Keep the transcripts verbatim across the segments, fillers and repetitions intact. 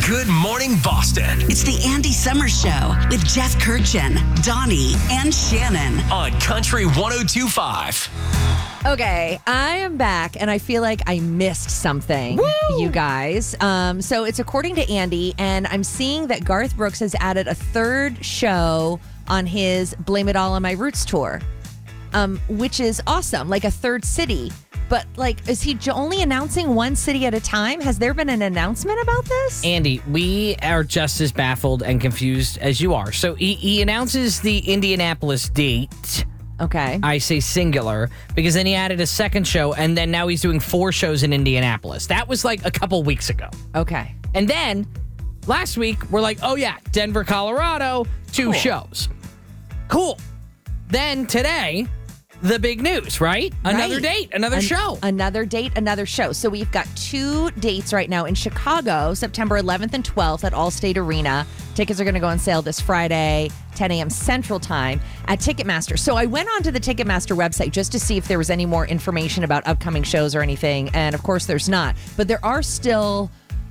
Good Morning Boston. It's the Andy Summers Show with Jeff Kirchin, Donnie, and Shannon. On Country one oh two point five. Okay, I am back, and I feel like I missed something, Woo! you guys. Um, so it's according to Andy, and I'm seeing that Garth Brooks has added a third show on his Blame It All on My Roots tour, um, which is awesome, like a third city. But, like, is he j- only announcing one city at a time? Has there been an announcement about this? Andy, we are just as baffled and confused as you are. So he, he announces the Indianapolis date. Okay. I say singular because then he added a second show, and then now he's doing four shows in Indianapolis. That was like a couple weeks ago. Okay. And then last week, we're like, oh, yeah, Denver, Colorado, two Cool. shows. Cool. Then today, the big news, right? Another Right. date, another An- show. Another date, another show. So we've got two dates right now in Chicago, September eleventh and twelfth at Allstate Arena. Tickets are going to go on sale this Friday, ten a.m. Central Time at Ticketmaster. So I went onto the Ticketmaster website just to see if there was any more information about upcoming shows or anything. And of course, there's not. But there are still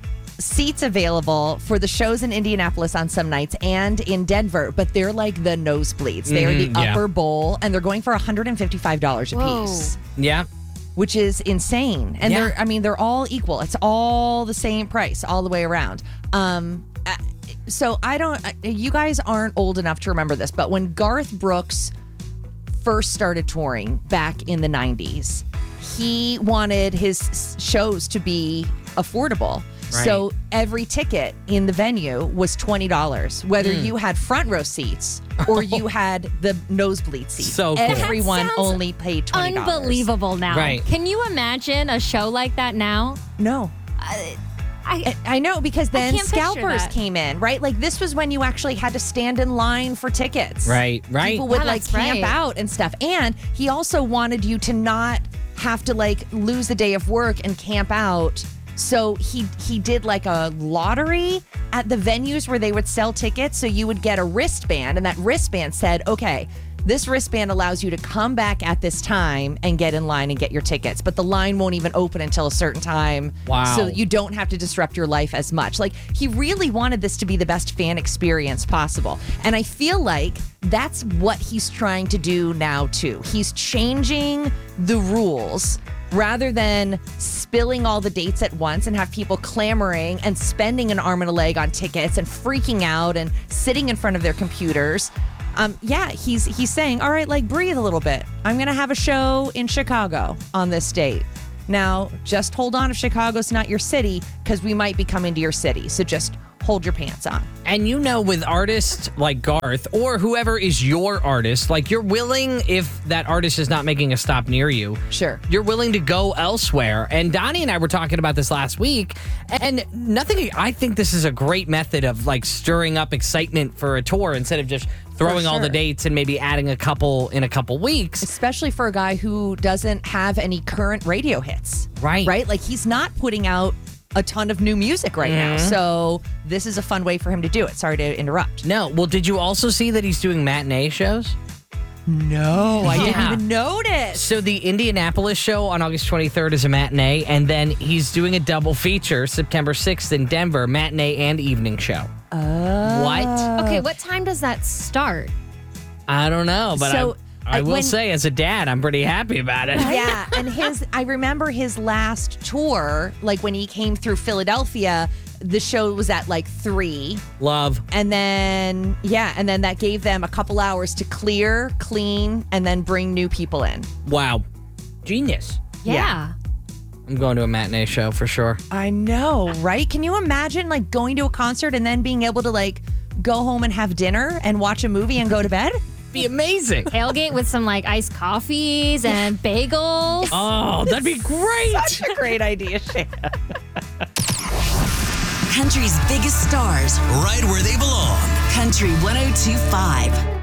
seats available for the shows in Indianapolis on some nights and in Denver, but they're like the nosebleeds. They're the Mhm, yeah. upper bowl, and they're going for one hundred fifty-five dollars a Whoa. piece. Yeah. Which is insane. And Yeah. they're, I mean, they're all equal. It's all the same price all the way around. Um, uh, so I don't, uh, you guys aren't old enough to remember this, but when Garth Brooks first started touring back in the nineties, he wanted his s- shows to be affordable. Right. So every ticket in the venue was twenty dollars, whether Hmm. you had front row seats or you had the nosebleed seats. So cool. That Everyone sounds only paid twenty dollars. Unbelievable now. Right. Can you imagine a show like that now? No. I, I, I know, because then can't picture scalpers that. came in, right? Like, this was when you actually had to stand in line for tickets. Right, right. People would Yeah, like that's camp right. out and stuff. And he also wanted you to not have to like lose a day of work and camp out. So he he did like a lottery at the venues where they would sell tickets. So you would get a wristband, and that wristband said, okay, this wristband allows you to come back at this time and get in line and get your tickets. But the line won't even open until a certain time. Wow. So you don't have to disrupt your life as much. Like, he really wanted this to be the best fan experience possible. And I feel like that's what he's trying to do now, too. He's changing the rules rather than spilling all the dates at once and have people clamoring and spending an arm and a leg on tickets and freaking out and sitting in front of their computers. Um, yeah, he's he's saying, all right, like, breathe a little bit. I'm going to have a show in Chicago on this date. Now, just hold on if Chicago's not your city, because we might be coming to your city. So just hold your pants on. And you know, with artists like Garth or whoever is your artist, like, you're willing, if that artist is not making a stop near you, Sure. you're willing to go elsewhere. And Donnie and I were talking about this last week, and nothing, I think this is a great method of like stirring up excitement for a tour instead of just throwing all the sure. dates and maybe adding a couple in a couple weeks. Especially for a guy who doesn't have any current radio hits. Right. Right? Like, he's not putting out a ton of new music right now. So this is a fun way for him to do it. Sorry to interrupt. No, well, did you also see that he's doing matinee shows? No, I Yeah. didn't even notice. So the Indianapolis show on August twenty-third is a matinee, and then he's doing a double feature September sixth in Denver, matinee and evening show. Oh. What? okay, what time does that start? I don't know, but So, I, I uh, will when- say as a dad, I'm pretty happy about it. Yeah, and his I remember his last tour, like when he came through Philadelphia, the show was at like three. Love. And then, yeah, and then that gave them a couple hours to clear, clean, and then bring new people in. Wow. Genius. Yeah. I'm going to a matinee show for sure. I know, right? Can you imagine like going to a concert and then being able to like go home and have dinner and watch a movie and go to bed? Be amazing. Tailgate with some like iced coffees and bagels. Oh, that'd be great. Such a great idea, Shannon. Country's biggest stars. Right where they belong. Country one oh two point five.